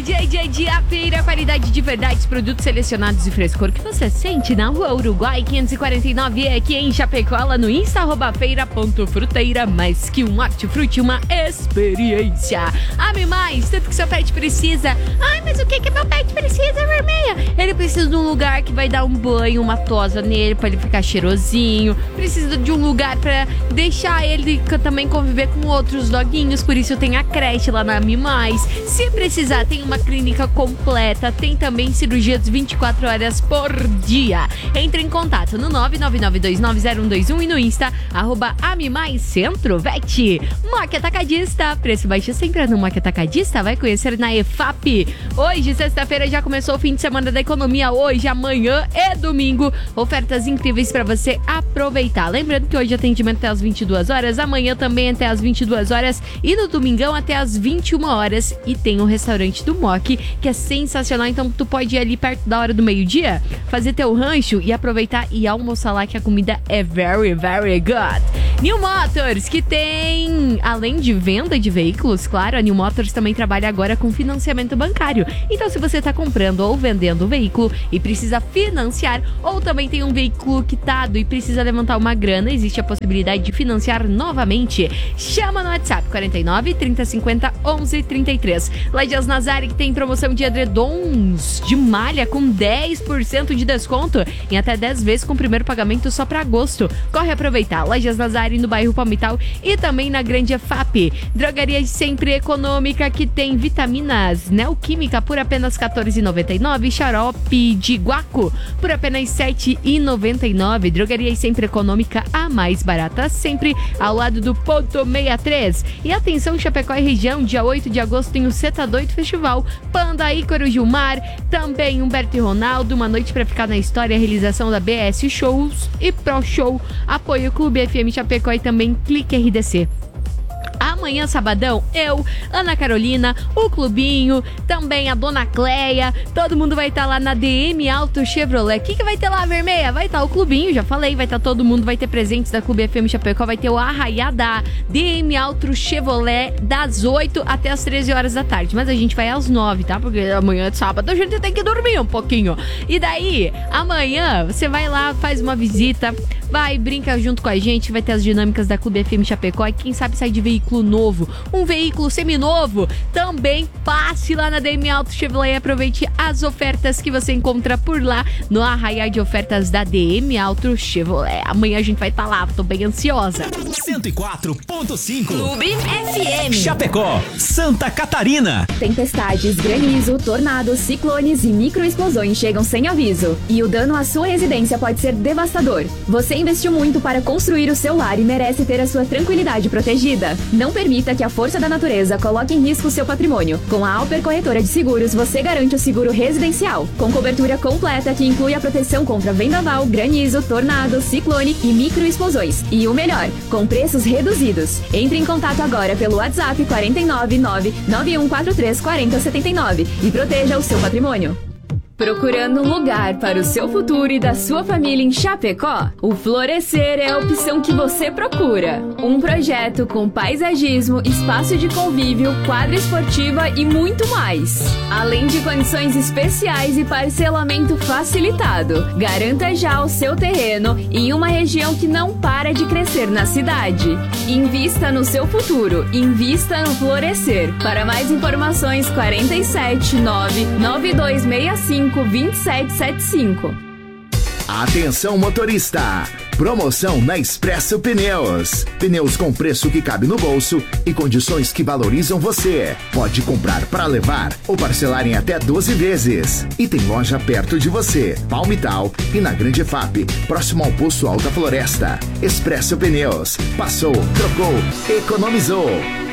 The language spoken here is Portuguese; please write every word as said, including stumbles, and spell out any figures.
dia é dia de a feira, qualidade de verdades, produtos selecionados e frescor que você sente na Rua Uruguai quinhentos e quarenta e nove, aqui em Chapecó, lá no Insta, arroba feira.fruteira, mais que um hortifruti, uma experiência. Ame mais, tanto que seu pet precisa. Ai, mas o que que meu pet precisa, vermelha? Ele precisa de um lugar que vai dar um banho, uma tosa nele, pra ele ficar cheirosinho. Precisa de um lugar pra deixar ele também conviver com outros doguinhos, por isso tem a creche lá na Ame Mais. Se precisar, tem uma clínica completa, tem também cirurgias vinte e quatro horas por dia. Entre em contato no nove nove nove dois nove zero um dois um e no Insta, arroba Ame Mais Centro Vet. Moque Atacadista, preço baixo sempre no Moque Atacadista, vai conhecer na E F A P. Hoje, sexta-feira, já começou o fim de semana da economia, hoje, amanhã e domingo, ofertas incríveis para você aproveitar. Lembrando que hoje atendimento até as vinte e duas horas, amanhã também até as vinte e duas horas e no domingão até as vinte e uma horas. E tem o restaurante do Moque, que é sensacional, então tu pode ir ali perto da hora do meio-dia, fazer teu rancho e aproveitar e almoçar lá, que a comida é very, very good. New Motors, que tem, além de venda de veículos, claro, a New Motors também trabalha agora com financiamento bancário. Então, se você está comprando ou vendendo um veículo e precisa financiar, ou também tem um veículo quitado e precisa levantar uma grana, existe a possibilidade de financiar novamente. Chama no WhatsApp quarenta e nove, trinta, cinquenta, onze, trinta e três. Lajes Nazari, que tem promoção de edredons de malha com dez por cento de desconto em até dez vezes com o primeiro pagamento só para agosto. Corre aproveitar. Lajes Nazari no bairro Palmital e também na Grande F A P. Drogaria sempre econômica, que tem vitaminas Neoquímica por apenas quatorze reais e noventa e nove centavos, xarope de guaco por apenas sete reais e noventa e nove centavos. Drogaria sempre econômica, a mais barata sempre, ao lado do ponto sessenta e três. E atenção, Chapecó e região, dia oito de agosto tem o Ceta Doido Festival, Panda, Ícaro, Gilmar, também Humberto e Ronaldo, uma noite para ficar na história, realização da B S Shows e Pro Show, apoio Clube F M Chapecó e também Clique R D C. Amanhã, sabadão, eu, Ana Carolina, o Clubinho, também a Dona Cleia, todo mundo vai estar tá lá na D M Auto Chevrolet. O que, que vai ter lá, vermelha? Vai estar tá o Clubinho, já falei, vai estar tá todo mundo, vai ter presentes da Clube F M Chapecó, vai ter o Arraiá da D M Auto Chevrolet das oito até as treze horas da tarde. Mas a gente vai às nove, tá? Porque amanhã é sábado, a gente tem que dormir um pouquinho. E daí, amanhã, você vai lá, faz uma visita, vai, brinca junto com a gente, vai ter as dinâmicas da Clube F M Chapecó e quem sabe sai de veículo novo, um veículo seminovo, também passe lá na D M Auto Chevrolet e aproveite as ofertas que você encontra por lá no arraial de ofertas da D M Auto Chevrolet. Amanhã a gente vai estar tá lá, tô bem ansiosa. cento e quatro ponto cinco Clube F M Chapecó, Santa Catarina. Tempestades, granizo, tornados, ciclones e microexplosões chegam sem aviso e o dano à sua residência pode ser devastador. Você investiu muito para construir o seu lar e merece ter a sua tranquilidade protegida. Não permita que a força da natureza coloque em risco o seu patrimônio. Com a Alper Corretora de Seguros, você garante o seguro residencial, com cobertura completa que inclui a proteção contra vendaval, granizo, tornado, ciclone e microexplosões. E o melhor, com preços reduzidos. Entre em contato agora pelo WhatsApp quarenta e nove, nove nove um quatro três, quatro zero sete nove e proteja o seu patrimônio. Procurando um lugar para o seu futuro e da sua família em Chapecó? O Florescer é a opção que você procura. Um projeto com paisagismo, espaço de convívio, quadra esportiva e muito mais. Além de condições especiais e parcelamento facilitado. Garanta já o seu terreno em uma região que não para de crescer na cidade. Invista no seu futuro. Invista no Florescer. Para mais informações, quarenta e sete, nove nove dois seis cinco, dois sete sete cinco. Atenção, motorista! Promoção na Expresso Pneus. Pneus com preço que cabe no bolso e condições que valorizam você. Pode comprar para levar ou parcelar em até doze vezes. E tem loja perto de você, Palmital e na Grande F A P, próximo ao Poço Alta Floresta. Expresso Pneus. Passou, trocou, economizou.